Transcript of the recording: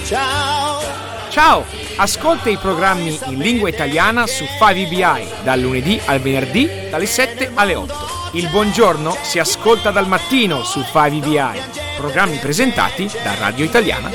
Ciao! Ciao! Ascolta i programmi in lingua italiana su 5EBI dal lunedì al venerdì dalle 7 alle 8. Il buongiorno si ascolta dal mattino su 5EBI. Programmi presentati da Radio Italiana